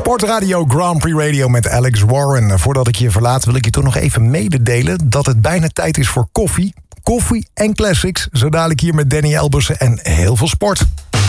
Sportradio Grand Prix Radio met Alex Warren. Voordat ik je verlaat wil ik je toch nog even mededelen dat het bijna tijd is voor koffie. Koffie en classics. Zo dadelijk hier met Danny Elbersen en heel veel sport.